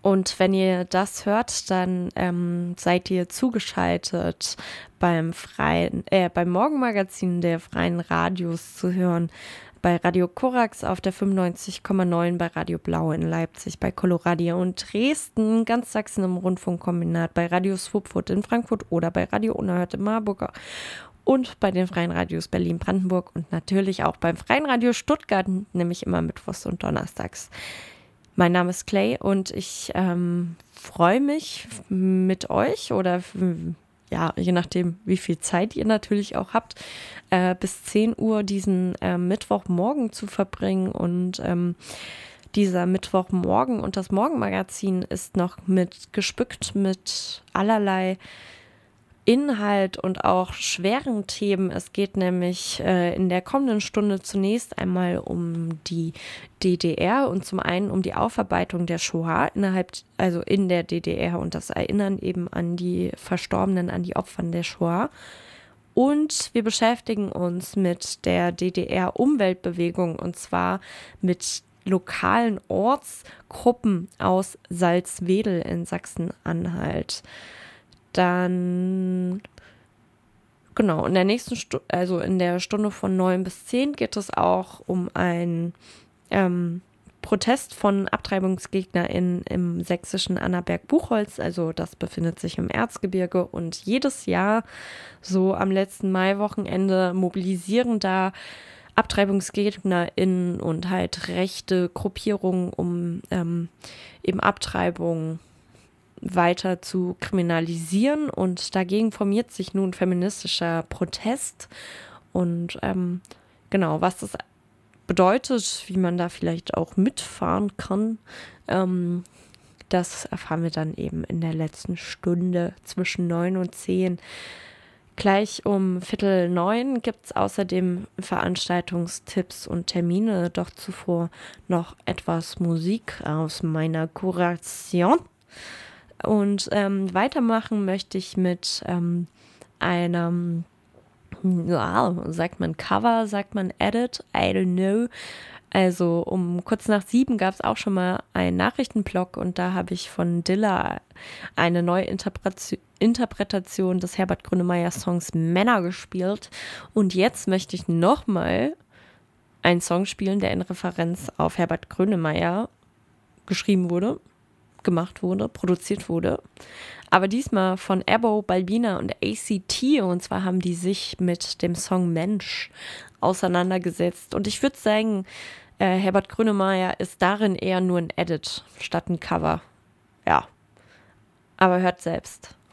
Und wenn ihr das hört, dann seid ihr zugeschaltet beim Morgenmagazin der Freien Radios zu hören. Bei Radio Korax auf der 95,9, bei Radio Blau in Leipzig, bei Coloradio und Dresden, ganz Sachsen im Rundfunkkombinat, bei Radio Swupfurt in Frankfurt oder bei Radio Unerhört in Marburg und bei den Freien Radios Berlin-Brandenburg und natürlich auch beim Freien Radio Stuttgart, nämlich immer mittwochs und donnerstags. Mein Name ist Clay und ich freue mich mit euch oder ja, je nachdem, wie viel Zeit ihr natürlich auch habt, bis 10 Uhr diesen Mittwochmorgen zu verbringen. Und dieser Mittwochmorgen und das Morgenmagazin ist noch gespickt mit allerlei Inhalt und auch schweren Themen. Es geht nämlich in der kommenden Stunde zunächst einmal um die DDR und zum einen um die Aufarbeitung der Shoah in der DDR und das Erinnern eben an die Verstorbenen, an die Opfer der Shoah. Und wir beschäftigen uns mit der DDR-Umweltbewegung und zwar mit lokalen Ortsgruppen aus Salzwedel in Sachsen-Anhalt. Dann, genau, in der nächsten in der Stunde von 9 bis 10 geht es auch um einen Protest von AbtreibungsgegnerInnen im sächsischen Annaberg-Buchholz. Also das befindet sich im Erzgebirge und jedes Jahr, so am letzten Maiwochenende, mobilisieren da AbtreibungsgegnerInnen und halt rechte Gruppierungen, um eben Abtreibung weiter zu kriminalisieren und dagegen formiert sich nun feministischer Protest und genau, was das bedeutet, wie man da vielleicht auch mitfahren kann, das erfahren wir dann eben in der letzten Stunde zwischen 9 und 10. Gleich um 8:45 gibt es außerdem Veranstaltungstipps und Termine, doch zuvor noch etwas Musik aus meiner Kuration. Und weitermachen möchte ich mit einem, ja, sagt man Cover, sagt man Edit, I don't know. Also um kurz nach 7 gab es auch schon mal einen Nachrichtenblock und da habe ich von Dilla eine neue Interpretation des Herbert Grönemeyer-Songs Männer gespielt. Und jetzt möchte ich nochmal einen Song spielen, der in Referenz auf Herbert Grönemeyer geschrieben wurde, gemacht wurde, produziert wurde. Aber diesmal von Ebo, Balbina und ACT und zwar haben die sich mit dem Song Mensch auseinandergesetzt. Und ich würde sagen, Herbert Grönemeyer ist darin eher nur ein Edit statt ein Cover. Ja, aber hört selbst.